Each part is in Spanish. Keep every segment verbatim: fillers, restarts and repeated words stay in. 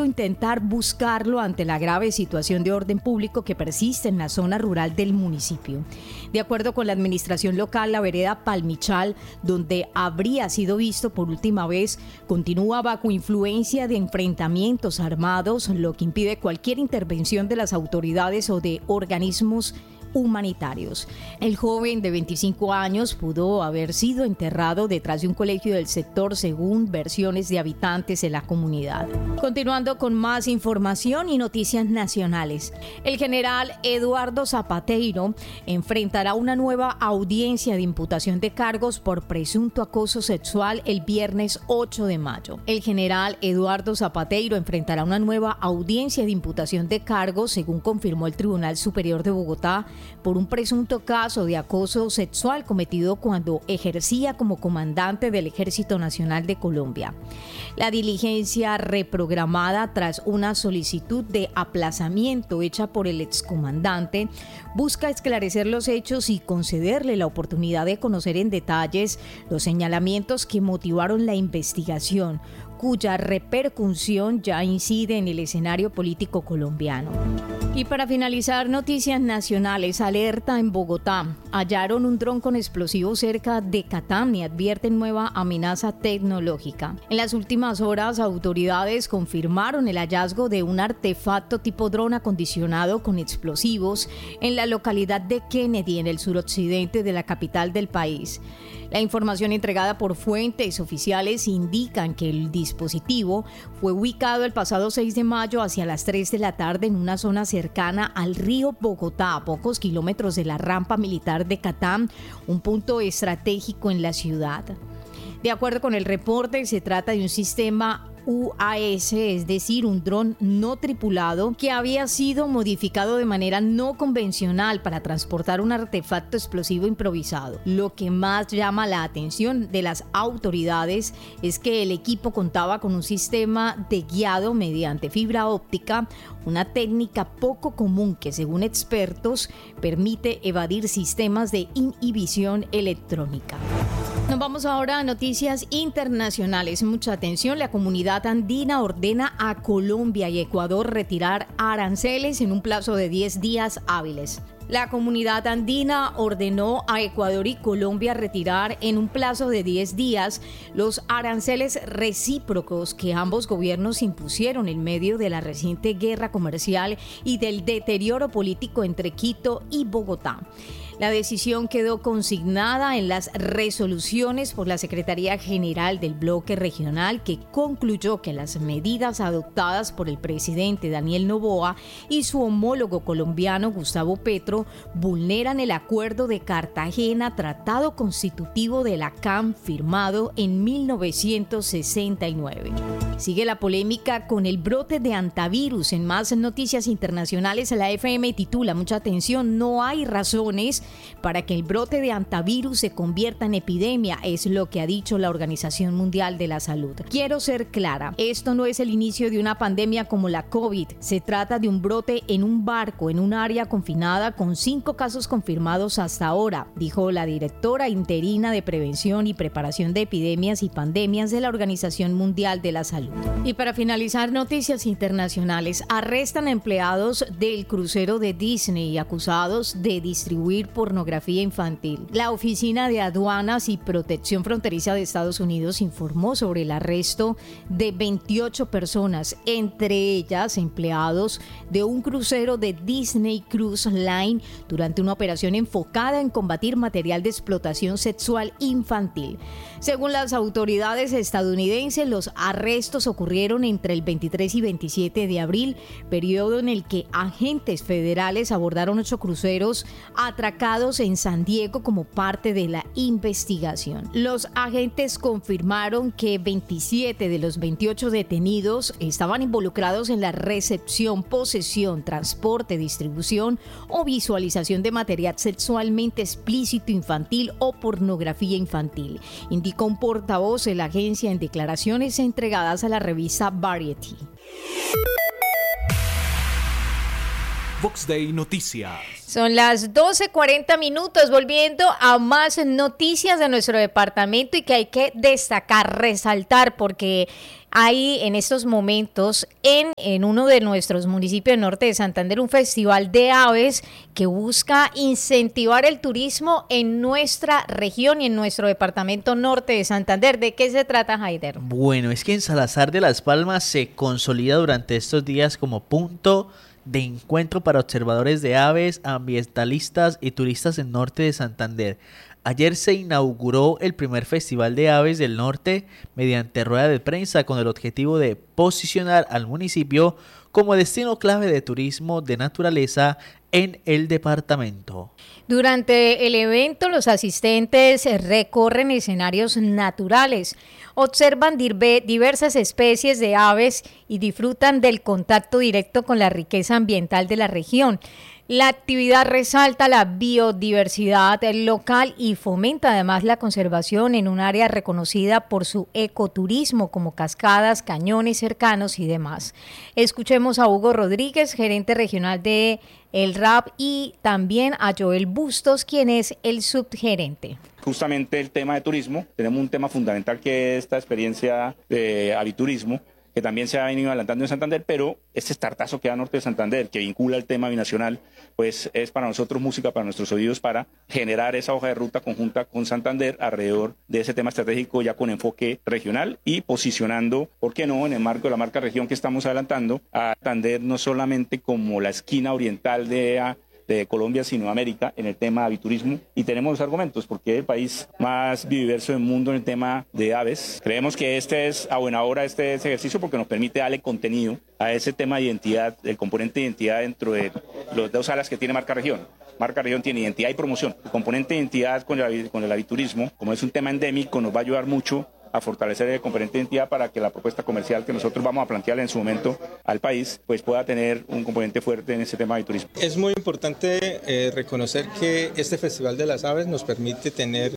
intentar buscarlo ante la grave situación de orden público que persiste en la zona rural del municipio. De acuerdo con la administración local, la vereda Palmichal, donde habría sido visto por última vez, continúa bajo influencia de enfrentamientos armados, lo que impide cualquier intervención de las autoridades o de organismos humanitarios. El joven de veinticinco años pudo haber sido enterrado detrás de un colegio del sector, según versiones de habitantes en la comunidad. Continuando con más información y noticias nacionales. El general Eduardo Zapateiro enfrentará una nueva audiencia de imputación de cargos por presunto acoso sexual el viernes ocho de mayo. El general Eduardo Zapateiro enfrentará una nueva audiencia de imputación de cargos, según confirmó el Tribunal Superior de Bogotá, por un presunto caso de acoso sexual cometido cuando ejercía como comandante del Ejército Nacional de Colombia. La diligencia reprogramada tras una solicitud de aplazamiento hecha por el excomandante busca esclarecer los hechos y concederle la oportunidad de conocer en detalles los señalamientos que motivaron la investigación, cuya repercusión ya incide en el escenario político colombiano. Y para finalizar, noticias nacionales. Alerta en Bogotá. Hallaron un dron con explosivos cerca de Catam y advierten nueva amenaza tecnológica. En las últimas horas, autoridades confirmaron el hallazgo de un artefacto tipo dron acondicionado con explosivos en la localidad de Kennedy, en el suroccidente de la capital del país. La información entregada por fuentes oficiales indican que el dispositivo fue ubicado el pasado seis de mayo hacia las tres de la tarde en una zona cercana al río Bogotá, a pocos kilómetros de la rampa militar de Catam, un punto estratégico en la ciudad. De acuerdo con el reporte, se trata de un sistema U A S, es decir, un dron no tripulado que había sido modificado de manera no convencional para transportar un artefacto explosivo improvisado. Lo que más llama la atención de las autoridades es que el equipo contaba con un sistema de guiado mediante fibra óptica, una técnica poco común que, según expertos, permite evadir sistemas de inhibición electrónica. Nos vamos ahora a noticias internacionales. Mucha atención, la comunidad andina ordena a Colombia y Ecuador retirar aranceles en un plazo de diez días hábiles. La comunidad andina ordenó a Ecuador y Colombia retirar en un plazo de diez días los aranceles recíprocos que ambos gobiernos impusieron en medio de la reciente guerra comercial y del deterioro político entre Quito y Bogotá. La decisión quedó consignada en las resoluciones por la Secretaría General del Bloque Regional, que concluyó que las medidas adoptadas por el presidente Daniel Noboa y su homólogo colombiano Gustavo Petro vulneran el Acuerdo de Cartagena, tratado constitutivo de la C A M firmado en mil novecientos sesenta y nueve. Sigue la polémica con el brote de hantavirus. En más noticias internacionales, la F M titula, mucha atención, no hay razones para que el brote de hantavirus se convierta en epidemia, es lo que ha dicho la Organización Mundial de la Salud. Quiero ser clara, esto no es el inicio de una pandemia como la COVID, se trata de un brote en un barco en un área confinada con cinco casos confirmados hasta ahora, dijo la directora interina de Prevención y Preparación de Epidemias y Pandemias de la Organización Mundial de la Salud. Y para finalizar, noticias internacionales. Arrestan a empleados del crucero de Disney acusados de distribuir pornografía infantil. La Oficina de Aduanas y Protección Fronteriza de Estados Unidos informó sobre el arresto de veintiocho personas, entre ellas empleados de un crucero de Disney Cruise Line, durante una operación enfocada en combatir material de explotación sexual infantil. Según las autoridades estadounidenses, los arrestos ocurrieron entre el veintitrés y veintisiete de abril, periodo en el que agentes federales abordaron ocho cruceros atracados en San Diego como parte de la investigación. Los agentes confirmaron que veintisiete de los veintiocho detenidos estaban involucrados en la recepción, posesión, transporte, distribución o visualización de material sexualmente explícito infantil o pornografía infantil, indicó un portavoz de la agencia en declaraciones entregadas a la revista Variety. Vox Day Noticias. Son las doce cuarenta minutos, volviendo a más noticias de nuestro departamento y que hay que destacar, resaltar, porque hay en estos momentos en, en uno de nuestros municipios del norte de Santander un festival de aves que busca incentivar el turismo en nuestra región y en nuestro departamento norte de Santander. ¿De qué se trata, Haider? Bueno, es que en Salazar de las Palmas se consolida durante estos días como punto de encuentro para observadores de aves, ambientalistas y turistas del norte de Santander. Ayer se inauguró el primer Festival de Aves del Norte mediante rueda de prensa con el objetivo de posicionar al municipio como destino clave de turismo de naturaleza en el departamento. Durante el evento, los asistentes recorren escenarios naturales, observan diversas especies de aves y disfrutan del contacto directo con la riqueza ambiental de la región. La actividad resalta la biodiversidad local y fomenta además la conservación en un área reconocida por su ecoturismo como cascadas, cañones cercanos y demás. Escuchemos a Hugo Rodríguez, gerente regional de el R A P, y también a Joel Bustos, quien es el subgerente. Justamente el tema de turismo, tenemos un tema fundamental que es esta experiencia de aviturismo, que también se ha venido adelantando en Santander, pero este startazo que da Norte de Santander, que vincula el tema binacional, pues es para nosotros música, para nuestros oídos, para generar esa hoja de ruta conjunta con Santander alrededor de ese tema estratégico ya con enfoque regional y posicionando, ¿por qué no?, en el marco de la marca región que estamos adelantando, a Santander no solamente como la esquina oriental de de Colombia, sino América, en el tema de aviturismo, y tenemos los argumentos, porque es el país más biodiverso del mundo en el tema de aves. Creemos que este es a buena hora este, este ejercicio porque nos permite darle contenido a ese tema de identidad, el componente de identidad dentro de los dos alas que tiene marca región. Marca región tiene identidad y promoción. El componente de identidad con el, con el aviturismo, como es un tema endémico, nos va a ayudar mucho a fortalecer el componente de identidad para que la propuesta comercial que nosotros vamos a plantear en su momento al país pues pueda tener un componente fuerte en ese tema de turismo. Es muy importante eh, reconocer que este Festival de las Aves nos permite tener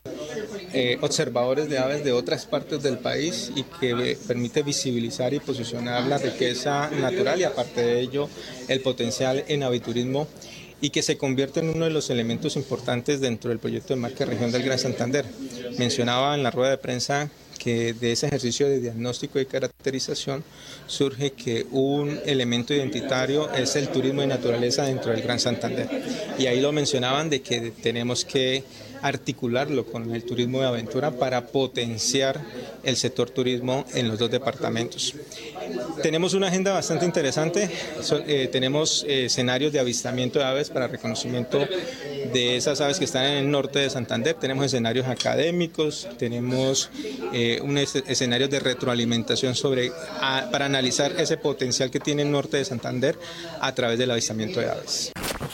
eh, observadores de aves de otras partes del país y que eh, permite visibilizar y posicionar la riqueza natural y aparte de ello el potencial en aviturismo, y que se convierte en uno de los elementos importantes dentro del proyecto de marca región del Gran Santander. Mencionaba en la rueda de prensa que de ese ejercicio de diagnóstico y caracterización surge que un elemento identitario es el turismo de naturaleza dentro del Gran Santander. Y ahí lo mencionaban de que tenemos que articularlo con el turismo de aventura para potenciar el sector turismo en los dos departamentos. Tenemos una agenda bastante interesante, so, eh, tenemos eh, escenarios de avistamiento de aves para reconocimiento de esas aves que están en el norte de Santander, tenemos escenarios académicos, tenemos eh, un es escenario de retroalimentación sobre, a, para analizar ese potencial que tiene el norte de Santander a través del avistamiento de aves.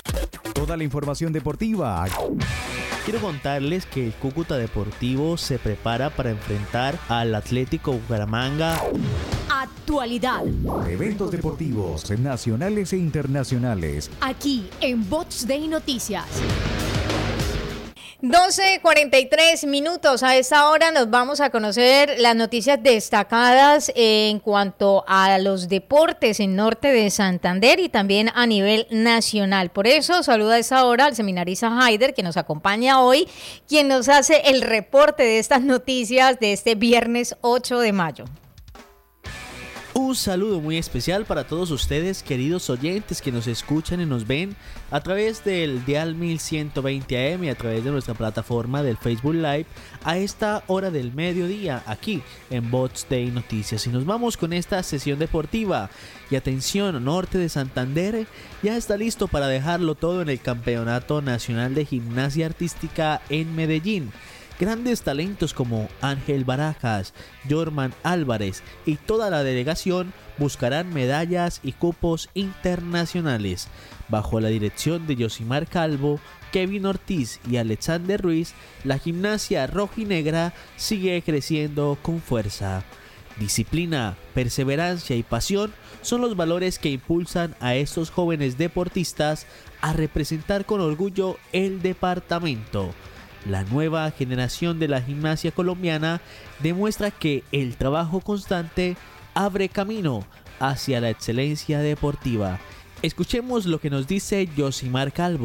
Toda la información deportiva. Quiero contarles que el Cúcuta Deportivo se prepara para enfrentar al Atlético Bucaramanga. Actualidad. Eventos deportivos nacionales e internacionales. Aquí en Bots Day Noticias. doce cuarenta y tres minutos. A esta hora nos vamos a conocer las noticias destacadas en cuanto a los deportes en norte de Santander y también a nivel nacional. Por eso saluda a esta hora al seminarista Haider, que nos acompaña hoy, quien nos hace el reporte de estas noticias de este viernes ocho de mayo. Un saludo muy especial para todos ustedes, queridos oyentes que nos escuchan y nos ven a través del dial mil ciento veinte A M y a través de nuestra plataforma del Facebook Live a esta hora del mediodía aquí en Bots Day Noticias. Y nos vamos con esta sesión deportiva. Y atención, norte de Santander ya está listo para dejarlo todo en el Campeonato Nacional de Gimnasia Artística en Medellín. Grandes talentos como Ángel Barajas, Jorman Álvarez y toda la delegación buscarán medallas y cupos internacionales. Bajo la dirección de Yosimar Calvo, Kevin Ortiz y Alexander Ruiz, la gimnasia rojinegra sigue creciendo con fuerza. Disciplina, perseverancia y pasión son los valores que impulsan a estos jóvenes deportistas a representar con orgullo el departamento. La nueva generación de la gimnasia colombiana demuestra que el trabajo constante abre camino hacia la excelencia deportiva. Escuchemos lo que nos dice Yosimar Calvo,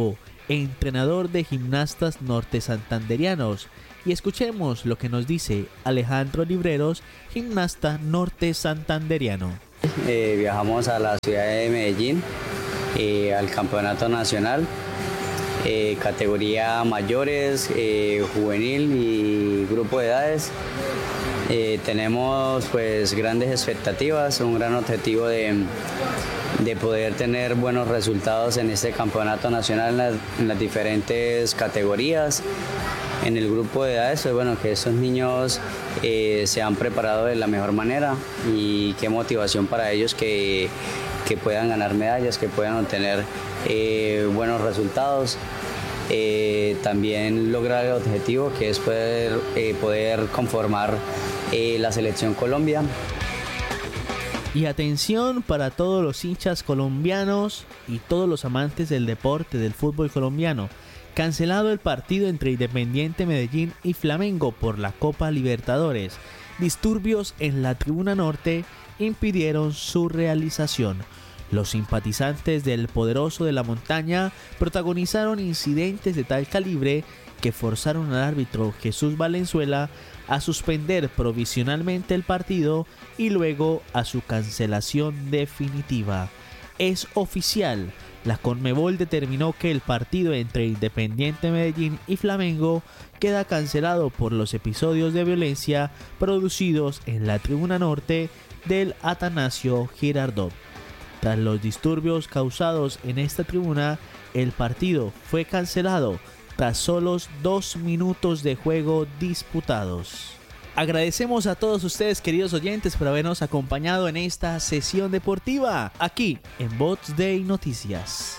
entrenador de Gimnastas Norte Santanderianos. Y escuchemos lo que nos dice Alejandro Libreros, gimnasta norte santanderiano. Eh, viajamos a la ciudad de Medellín, eh, al campeonato nacional, eh, categoría mayores, eh, juvenil y grupo de edades. Eh, tenemos pues grandes expectativas, un gran objetivo de, de poder tener buenos resultados en este campeonato nacional en las, en las diferentes categorías. En el grupo de edades, pues bueno, que estos niños eh, se han preparado de la mejor manera y qué motivación para ellos que, que puedan ganar medallas, que puedan obtener eh, buenos resultados. Eh, también lograr el objetivo que es poder, eh, poder conformar eh, la selección Colombia. Y atención para todos los hinchas colombianos y todos los amantes del deporte del fútbol colombiano. Cancelado el partido entre Independiente Medellín y Flamengo por la Copa Libertadores. Disturbios en la Tribuna Norte impidieron su realización. Los simpatizantes del Poderoso de la Montaña protagonizaron incidentes de tal calibre que forzaron al árbitro Jesús Valenzuela a suspender provisionalmente el partido y luego a su cancelación definitiva. Es oficial. La Conmebol determinó que el partido entre Independiente Medellín y Flamengo queda cancelado por los episodios de violencia producidos en la Tribuna Norte del Atanasio Girardot. Tras los disturbios causados en esta tribuna, el partido fue cancelado tras solos dos minutos de juego disputados. Agradecemos a todos ustedes, queridos oyentes, por habernos acompañado en esta sesión deportiva aquí en Vox Day Noticias.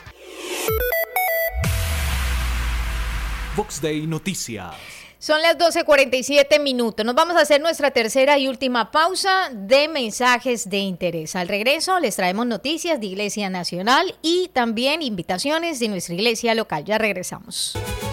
Vox Day Noticias. Son las doce cuarenta y siete minutos. Nos vamos a hacer nuestra tercera y última pausa de mensajes de interés. Al regreso les traemos noticias de Iglesia Nacional y también invitaciones de nuestra iglesia local. Ya regresamos.